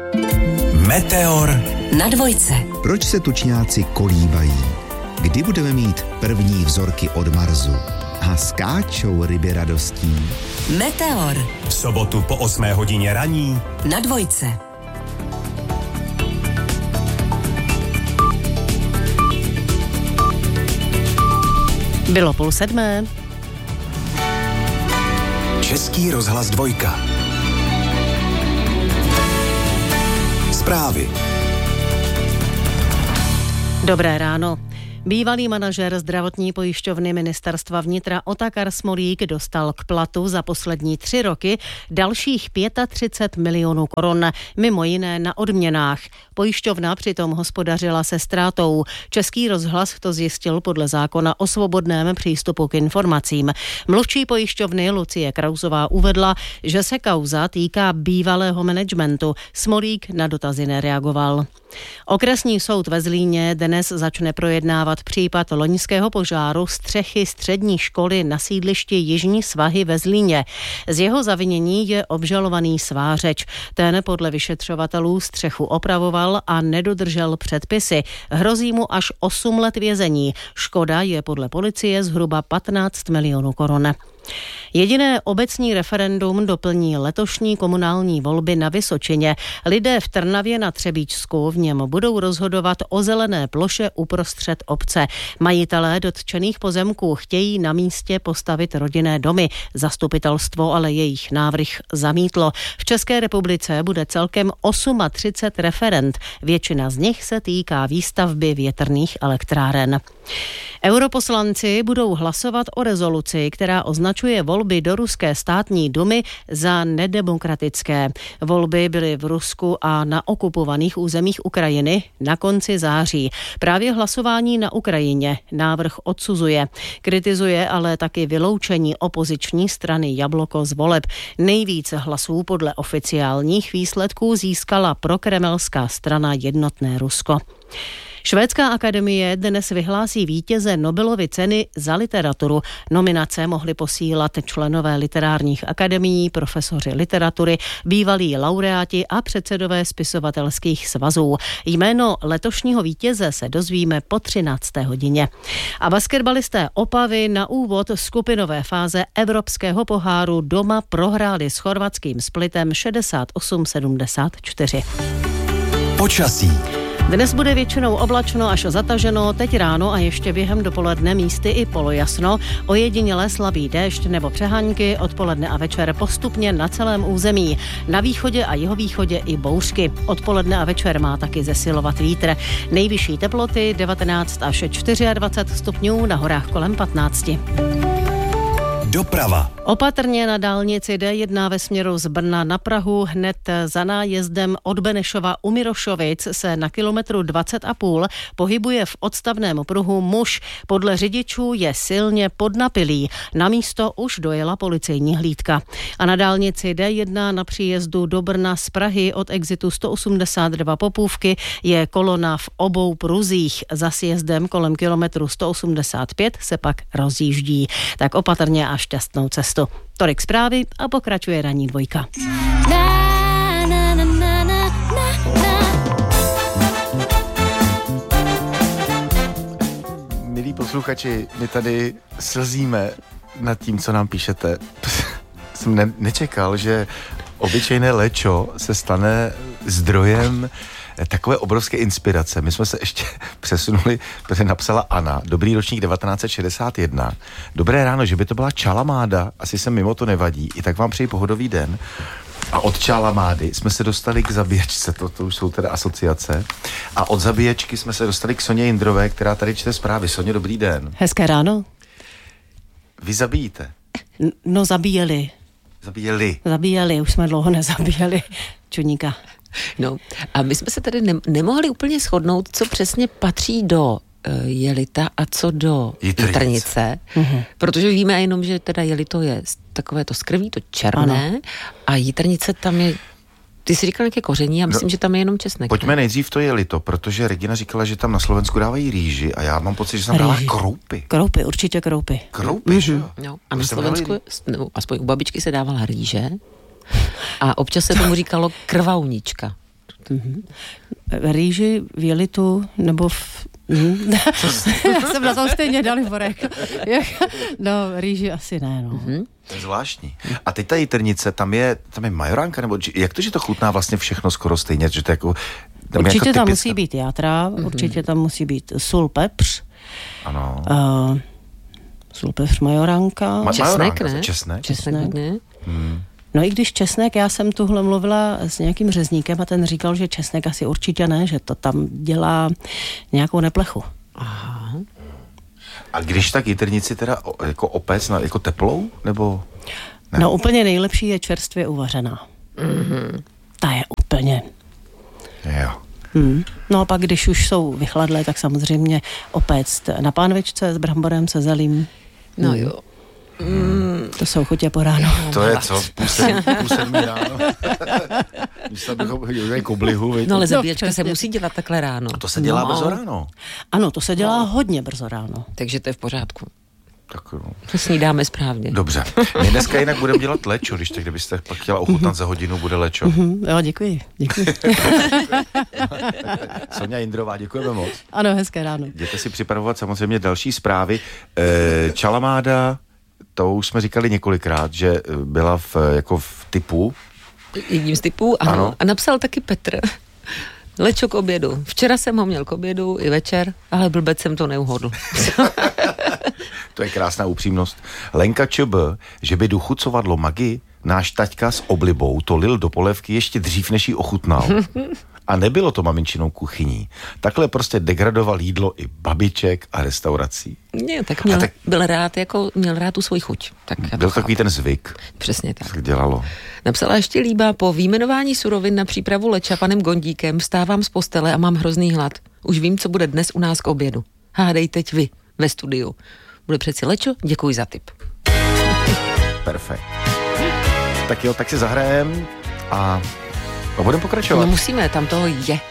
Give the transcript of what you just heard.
Meteor na dvojce. Proč se tučňáci kolíbají? Kdy budeme mít první vzorky od Marsu? A skáčou ryby radostí? Meteor. V sobotu po 8 hodině raní Na dvojce. Bylo 6:30. Český rozhlas 2. Zprávy. Dobré ráno. Bývalý manažer zdravotní pojišťovny ministerstva vnitra Otakar Smolík dostal k platu za poslední 3 roky dalších 35 milionů korun, mimo jiné na odměnách. Pojišťovna přitom hospodařila se ztrátou. Český rozhlas to zjistil podle zákona o svobodném přístupu k informacím. Mluvčí pojišťovny Lucie Krausová uvedla, že se kauza týká bývalého managementu. Smolík na dotazy nereagoval. Okresní soud ve Zlíně dnes začne projednávat případ loňského požáru střechy střední školy na sídlišti Jižní Svahy ve Zlíně. Z jeho zavinění je obžalovaný svářeč. Ten podle vyšetřovatelů střechu opravoval a nedodržel předpisy. Hrozí mu až 8 let vězení. Škoda je podle policie zhruba 15 milionů korun. Jediné obecní referendum doplní letošní komunální volby na Vysočině. Lidé v Trnavě na Třebíčsku v něm budou rozhodovat o zelené ploše uprostřed obce. Majitelé dotčených pozemků chtějí na místě postavit rodinné domy. Zastupitelstvo ale jejich návrh zamítlo. V České republice bude celkem 38 referend. Většina z nich se týká výstavby větrných elektráren. Europoslanci budou hlasovat o rezoluci, která označuje volby do ruské státní dumy za nedemokratické. Volby byly v Rusku a na okupovaných územích Ukrajiny na konci září. Právě hlasování na Ukrajině návrh odsuzuje. Kritizuje ale taky vyloučení opoziční strany Jabloko z voleb. Nejvíce hlasů podle oficiálních výsledků získala prokremelská strana Jednotné Rusko. Švédská akademie dnes vyhlásí vítěze Nobelovy ceny za literaturu. Nominace mohli posílat členové literárních akademií, profesoři literatury, bývalí laureáti a předsedové spisovatelských svazů. Jméno letošního vítěze se dozvíme po 13. hodině. A basketbalisté Opavy na úvod skupinové fáze Evropského poháru doma prohráli s chorvatským Splitem 68-74. Počasí. Dnes bude většinou oblačno až zataženo, teď ráno a ještě během dopoledne místy i polojasno, ojedinělé slabý déšť nebo přehánky, odpoledne a večer postupně na celém území. Na východě a jihovýchodě i bouřky. Odpoledne a večer má taky zesilovat vítr. Nejvyšší teploty 19 až 24 stupňů, na horách kolem 15. Doprava. Opatrně na dálnici D1 ve směru z Brna na Prahu, hned za nájezdem od Benešova u Mirošovic se na kilometru 20,5 pohybuje v odstavném pruhu muž. Podle řidičů je silně podnapilý. Na místo už dojela policejní hlídka. A na dálnici D1 na příjezdu do Brna z Prahy od exitu 182 Popůvky je kolona v obou pruzích. Za sjezdem kolem kilometru 185 se pak rozjíždí. Tak opatrně a šťastnou cestu. Tolik zprávy a pokračuje ranní dvojka. Milí posluchači, my tady slzíme nad tím, co nám píšete. Jsem nečekal, že obyčejné léčo se stane zdrojem takové obrovské inspirace. My jsme se ještě přesunuli, protože napsala Anna, dobrý ročník 1961. Dobré ráno, že by to byla Čalamáda, asi se mimo to nevadí, i tak vám přeji pohodový den. A od Čalamády jsme se dostali k zabíječce, to už jsou teda asociace. A od zabíječky jsme se dostali k Soně Jindrové, která tady čte zprávy. Soně, dobrý den. Hezké ráno. Vy zabíjíte? No, zabíjeli. Zabíjeli, už jsme dlouho nezabíjeli čudníka. No, a my jsme se tady nemohli úplně shodnout, co přesně patří do jelita a co do jitrnice. Protože víme jenom, že teda jelito je takové to skrví, to černé, ano. A jitrnice tam je, ty jsi říkal nějaké koření, já myslím, že tam je jenom česnek. Pojďme nejdřív to jelito, protože Regina říkala, že tam na Slovensku dávají rýži a já mám pocit, že tam dává kroupy. Kroupy, určitě kroupy. Kroupy, že jo? No, a na Slovensku, nebo aspoň u babičky se dávala rýže a občas se tomu říkalo krvaunička. Rýži v jelitu nebo jsem na tom stejně Daliborek. No, rýži asi ne, no. To je zvláštní. A teď ta jitrnice, tam je majoránka, nebo jak to, že to chutná vlastně všechno skoro stejně, že to jako... Určitě jako tam musí být játra, určitě tam musí být sůl, pepř. Ano. Sůl, pepř, majoránka. Česnek, ne? Česnek. Ne? No i když česnek, já jsem tuhle mluvila s nějakým řezníkem a ten říkal, že česnek asi určitě ne, že to tam dělá nějakou neplechu. Aha. A když tak jitrnici teda jako opéct jako teplou, nebo... Ne? No úplně nejlepší je čerstvě uvařená. Ta je úplně... Jo. No a pak, když už jsou vychladlé, tak samozřejmě opéct na pánvičce s bramborem, se zelím. No jo. To jsou chutě po ráno. To je co? Půl sedmí ráno. Když se bychom hodili koblihu. No ale zabíječka se musí dělat takhle ráno. A to se dělá brzo ráno. Ano, to se dělá hodně brzo ráno. Takže to je v pořádku. Tak jo. To snídáme správně. Dobře. My dneska jinak budeme dělat lečo, když tak, kdybyste pak chtěla ochutnat za hodinu, bude lečo. Jo, děkuji. Soňa Jindrová, děkujeme moc. Ano, hezké ráno. Jděte si připravovat samozřejmě další zprávy. Čalamáda, to už jsme říkali několikrát, že byla v typu. Jedním z typů, ano. A napsal taky Petr. Lečo k obědu. Včera jsem ho měl k obědu i večer, ale blbec jsem to neuhodl. To je krásná upřímnost. Lenka ČB, že by dochucovadlo Magi, náš taťka s oblibou to lil do polévky ještě dřív, než jí ochutnal. A nebylo to maminčinou kuchyní. Takhle prostě degradoval jídlo i babiček a restaurací. Ne, tak měl rád tu svoji chuť. Tak byl takový ten zvyk. Přesně tak. Tak dělalo. Napsala ještě Líba, po výjmenování surovin na přípravu leča panem Gondíkem vstávám z postele a mám hrozný hlad. Už vím, co bude dnes u nás k obědu. Hádej teď vy ve studiu. Bude přeci lečo? Děkuji za tip. Perfekt. Tak jo, tak si zahrajem a budeme pokračovat. No musíme, tam toho je.